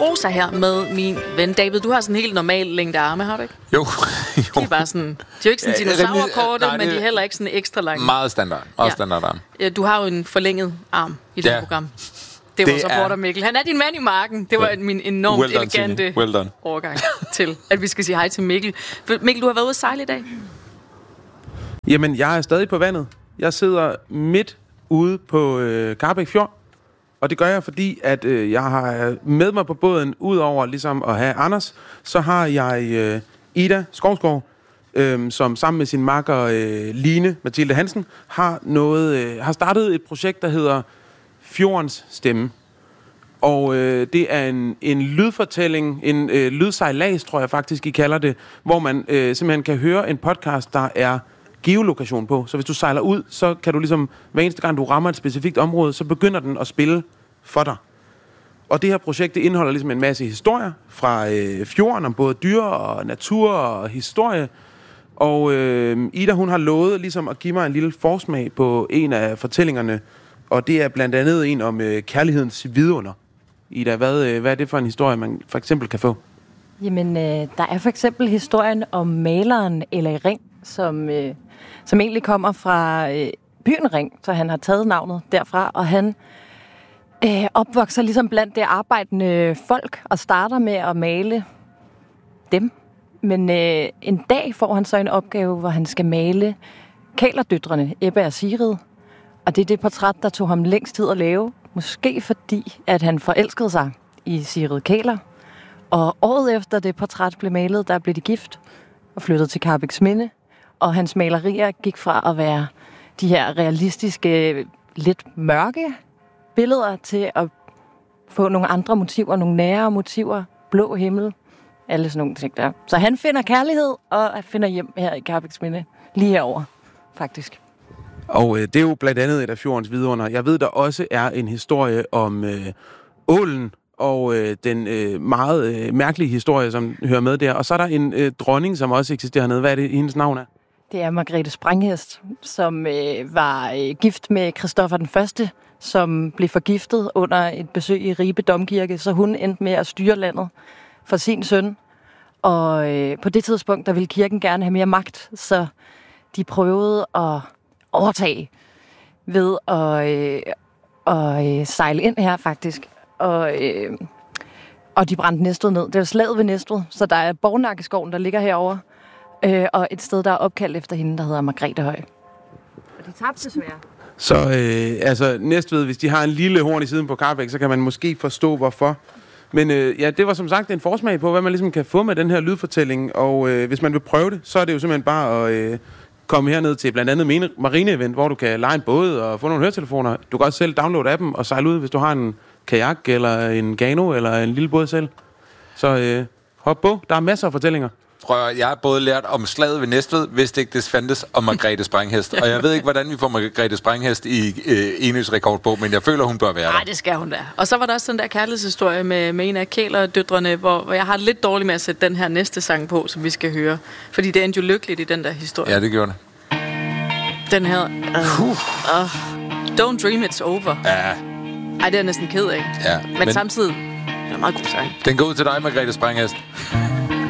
prosa her med min ven David. Du har sådan en helt normal længde arme, har du ikke? Jo. De er bare sådan, de er jo ikke sådan dinosaurkorte, men de er heller ikke sådan ekstra lange. Meget standard. Standard arm. Du har jo en forlænget arm i det program. Det var supporter Mikkel. Han er din mand i marken. Det var min enormt elegante overgang til, at vi skal sige hej til Mikkel. Mikkel, du har været ude at sejle i dag. Jamen, jeg er stadig på vandet. Jeg sidder midt ude på Karbæk Fjord. Og det gør jeg, fordi at jeg har med mig på båden, udover ligesom at have Anders, så har jeg Ida Skovskov, som sammen med sin makker Line Mathilde Hansen har startet et projekt, der hedder Fjordens Stemme. Og det er en lydfortælling, en lydsejlads, tror jeg faktisk, I kalder det, hvor man simpelthen kan høre en podcast, der er geolokation på. Så hvis du sejler ud, så kan du ligesom, hver eneste gang du rammer et specifikt område, så begynder den at spille for dig. Og det her projekt, det indeholder ligesom en masse historier fra fjorden om både dyr og natur og historie. Og Ida, hun har lovet ligesom at give mig en lille forsmag på en af fortællingerne. Og det er blandt andet en om kærlighedens vidunder. Ida, hvad er det for en historie, man for eksempel kan få? Jamen, der er for eksempel historien om maleren L.A. Ring, som egentlig kommer fra byen Ring, så han har taget navnet derfra, og han opvokser ligesom blandt det arbejdende folk, og starter med at male dem. Men en dag får han så en opgave, hvor han skal male Kælerdøtrene, Ebba og Sigrid. Og det er det portræt, der tog ham længst tid at lave. Måske fordi, at han forelskede sig i Sigrid Kæler. Og året efter det portræt blev malet, der blev de gift og flyttede til Karrebæksminde. Og hans malerier gik fra at være de her realistiske, lidt mørke billeder til at få nogle andre motiver, nogle nære motiver, blå himmel, alle sådan nogle ting der. Så han finder kærlighed og finder hjem her i Karrebæksminde, lige herover faktisk. Og det er jo blandt andet et af fjordens vidunder. Jeg ved, der også er en historie om ålen og den meget mærkelige historie, som hører med der. Og så er der en dronning, som også eksisterer hernede. Hvad er det, hendes navn er? Det er Margrethe Spranghest, som var gift med Christoffer den Første, som blev forgiftet under et besøg i Ribe Domkirke, så hun endte med at styre landet for sin søn. Og på det tidspunkt, der ville kirken gerne have mere magt, så de prøvede at overtage ved at sejle ind her faktisk. Og de brændte Næstved ned. Det var slaget ved Næstved, så der er Borgnakkeskoven, der ligger herovre. Og et sted, der er opkaldt efter hende, der hedder Margrethehøj. Og de tabte desværre. Så Næstved, hvis de har en lille horn i siden på Karbæk, så kan man måske forstå, hvorfor. Men det var som sagt en forsmag på, hvad man ligesom kan få med den her lydfortælling. Og hvis man vil prøve det, så er det jo simpelthen bare at komme herned til blandt andet Marine-event, hvor du kan leje en båd og få nogle høretelefoner. Du kan også selv downloade appen og sejle ud, hvis du har en kajak eller en gano eller en lille båd selv. Så hop på. Der er masser af fortællinger. Jeg har både lært om slaget ved Næstved, vidste ikke det fandtes, og Margrethe Spranghest. Og jeg ved ikke, hvordan vi får Margrethe Spranghest i Enøs rekordbog, men jeg føler, hun bør være der. Nej, det skal hun da. Og så var der også den der kærlighedshistorie med en af Kælerdøtrene, hvor jeg har lidt dårligt med at sætte den her næste sang på, som vi skal høre. Fordi det endte jo lykkeligt i den der historie. Ja, det gjorde det. Den her... Don't Dream It's Over. Ja. Ej, det er jeg næsten ked af. Ja. Men samtidig... Det er en meget god sang. Den går ud til dig, Margrethe Spranghest.